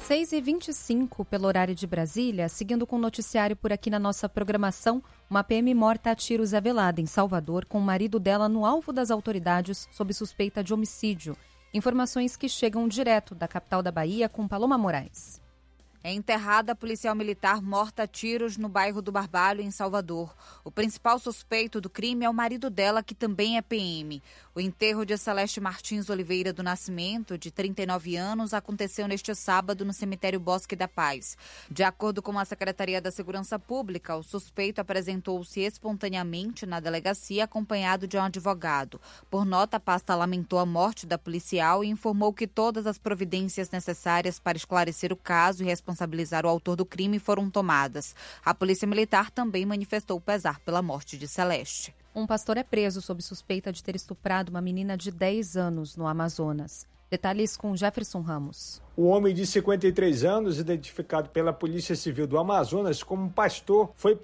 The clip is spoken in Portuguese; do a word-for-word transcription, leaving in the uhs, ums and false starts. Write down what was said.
seis e vinte e cinco pelo horário de Brasília, seguindo com o noticiário por aqui na nossa programação, uma P M morta a tiros é velada em Salvador, com o marido dela no alvo das autoridades sob suspeita de homicídio. Informações que chegam direto da capital da Bahia com Paloma Moraes. É enterrada a policial militar morta a tiros no bairro do Barbalho, em Salvador. O principal suspeito do crime é o marido dela, que também é P M. O enterro de Celeste Martins Oliveira do Nascimento, de trinta e nove anos, aconteceu neste sábado no cemitério Bosque da Paz. De acordo com a Secretaria da Segurança Pública, o suspeito apresentou-se espontaneamente na delegacia acompanhado de um advogado. Por nota, a pasta lamentou a morte da policial e informou que todas as providências necessárias para esclarecer o caso e responsabilizar o autor do crime foram tomadas. A Polícia Militar também manifestou pesar pela morte de Celeste. Um pastor é preso sob suspeita de ter estuprado uma menina de dez anos no Amazonas. Detalhes com Jefferson Ramos. O homem de cinquenta e três anos, identificado pela Polícia Civil do Amazonas como pastor, foi